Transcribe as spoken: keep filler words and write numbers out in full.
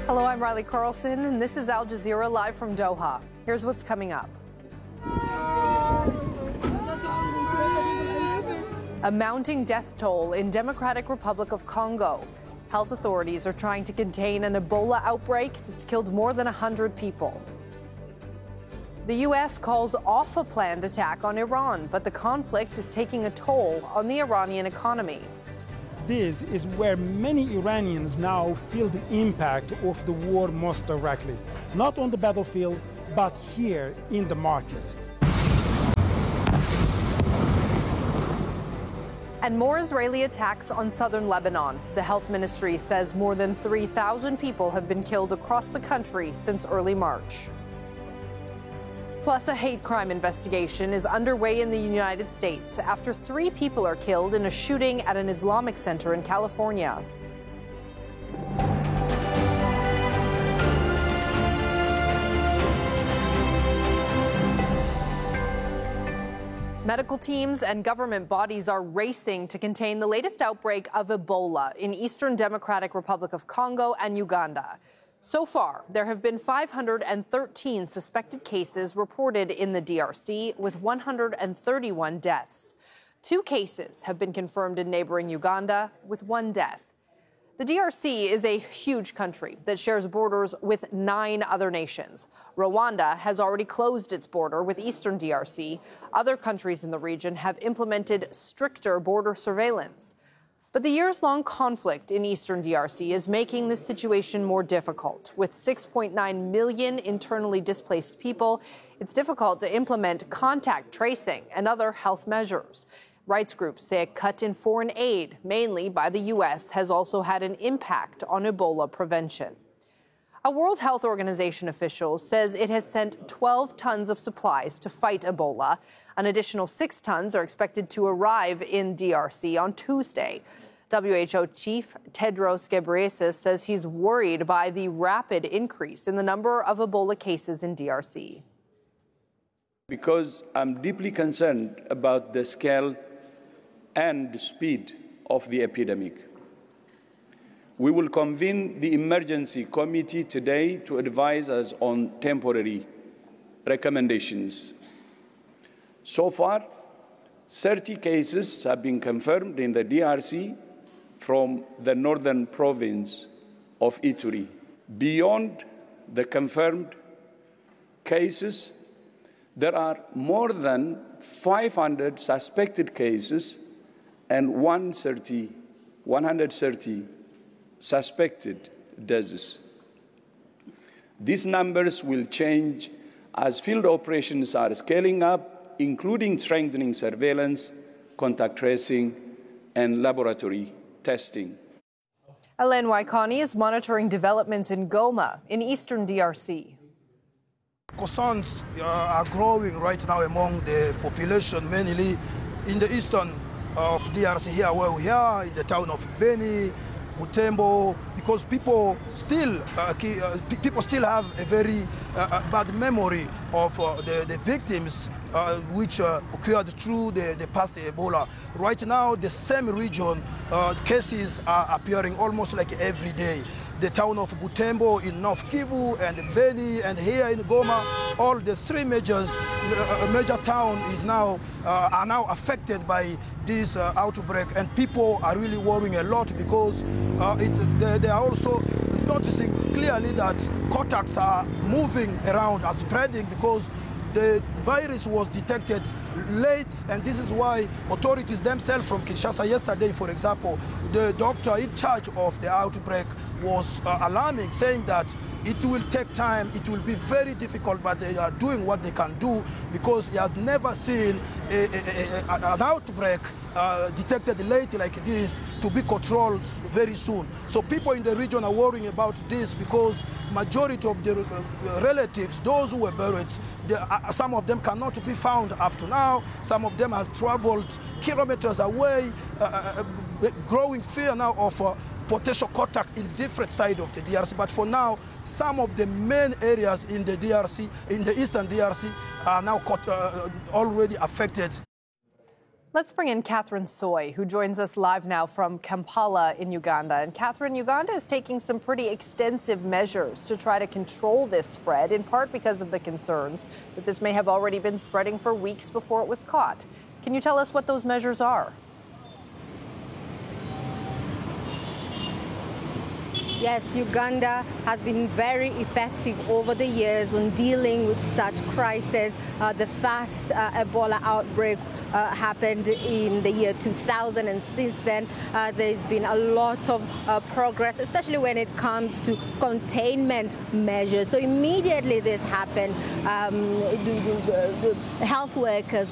Hello, I'm Riley Carlson, and this is Al Jazeera live from Doha. Here's what's coming up. A mounting death toll in Democratic Republic of Congo. Health authorities are trying to contain an Ebola outbreak that's killed more than one hundred people. The U S calls off a planned attack on Iran, but the conflict is taking a toll on the Iranian economy. This is where many Iranians now feel the impact of the war most directly, not on the battlefield, but here in the market. And more Israeli attacks on southern Lebanon. The health ministry says more than three thousand people have been killed across the country since early March. Plus, a hate crime investigation is underway in the United States after three people are killed in a shooting at an Islamic center in California. Medical teams and government bodies are racing to contain the latest outbreak of Ebola in Eastern Democratic Republic of Congo and Uganda. So far, there have been five hundred thirteen suspected cases reported in the D R C, with one hundred thirty-one deaths. Two cases have been confirmed in neighboring Uganda, with one death. The D R C is a huge country that shares borders with nine other nations. Rwanda has already closed its border with eastern D R C. Other countries in the region have implemented stricter border surveillance. But the years-long conflict in eastern D R C is making this situation more difficult. With six point nine million internally displaced people, it's difficult to implement contact tracing and other health measures. Rights groups say a cut in foreign aid, mainly by the U S, has also had an impact on Ebola prevention. A World Health Organization official says it has sent twelve tons of supplies to fight Ebola. An additional six tons are expected to arrive in D R C on Tuesday. W H O Chief Tedros Ghebreyesus says he's worried by the rapid increase in the number of Ebola cases in D R C. Because I'm deeply concerned about the scale and the speed of the epidemic. We will convene the emergency committee today to advise us on temporary recommendations. So far, thirty cases have been confirmed in the D R C from the northern province of Ituri. Beyond the confirmed cases, there are more than five hundred suspected cases and one hundred thirty suspected deaths. These numbers will change as field operations are scaling up, including strengthening surveillance, contact tracing, and laboratory testing. Ellen Waikani is monitoring developments in Goma in eastern D R C. Concerns uh, are growing right now among the population, mainly in the eastern of D R C here where we are, in the town of Beni, Butembo, because people still uh, uh, people still have a very uh, bad memory of uh, the, the victims uh, which uh, occurred through the, the past Ebola. Right now, the same region, uh, cases are appearing almost like every day. The town of Butembo in North Kivu and Beni and here in Goma, all the three majors, uh, major town is now uh, are now affected by this uh, outbreak, and people are really worrying a lot because uh, it, they, they are also noticing clearly that contacts are moving around, are spreading because the virus was detected late, and this is why authorities themselves from Kinshasa yesterday, for example, the doctor in charge of the outbreak was uh, alarming, saying that it will take time, it will be very difficult, but they are doing what they can do because he has never seen a, a, a, an outbreak uh, detected late like this to be controlled very soon. So people in the region are worrying about this because majority of the uh, relatives, those who were buried, the, uh, some of them cannot be found up to now. Some of them has traveled kilometers away, uh, uh, growing fear now of uh, potential contact in different sides of the D R C. But for now, some of the main areas in the D R C, in the eastern D R C, are now uh, already affected. Let's bring in Catherine Soy, who joins us live now from Kampala in Uganda. And Catherine, Uganda is taking some pretty extensive measures to try to control this spread, in part because of the concerns that this may have already been spreading for weeks before it was caught. Can you tell us what those measures are? Yes, Uganda has been very effective over the years on dealing with such crises. Uh, the first uh, Ebola outbreak uh, happened in the year two thousand, and since then uh, there's been a lot of uh, progress, especially when it comes to containment measures. So immediately this happened, um, the, the, the health workers